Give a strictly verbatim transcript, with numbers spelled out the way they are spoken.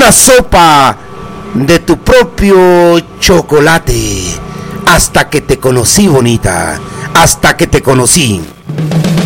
una sopa de tu propio chocolate. Hasta que te conocí, bonita. Hasta que te conocí.